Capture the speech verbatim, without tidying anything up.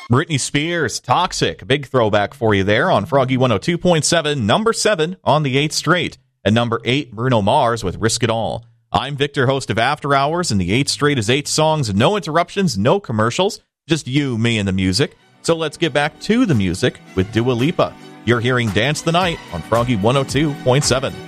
Britney Spears, Toxic. Big throwback for you there on Froggy one oh two point seven. Number seven on the eighth straight. And number eight, Bruno Mars with Risk It All. I'm Victor, host of After Hours, and the eighth straight is eight songs, no interruptions, no commercials, just you, me, and the music. So let's get back to the music with Dua Lipa. You're hearing Dance the Night on Froggy one oh two point seven.